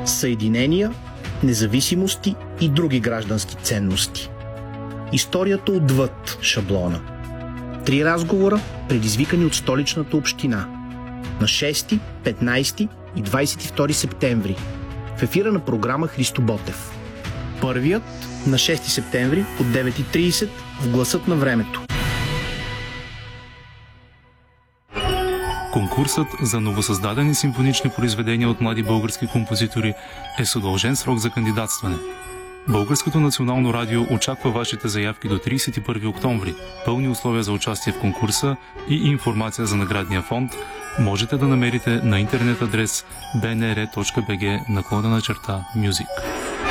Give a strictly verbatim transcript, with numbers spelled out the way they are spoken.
Съединения, независимости и други граждански ценности. Историята отвъд шаблона. Три разговора, предизвикани от столичната община. На шести, петнайсети и двайсет и втори септември. В ефира на програма Христо Ботев. Първият на шести септември от девет и трийсет в Гласът на времето. Конкурсът за новосъздадени симфонични произведения от млади български композитори е с удължен срок за кандидатстване. Българското национално радио очаква вашите заявки до трийсет и първи октомври. Пълни условия за участие в конкурса и информация за наградния фонд можете да намерите на интернет адрес б н р точка б г наклонена черта music.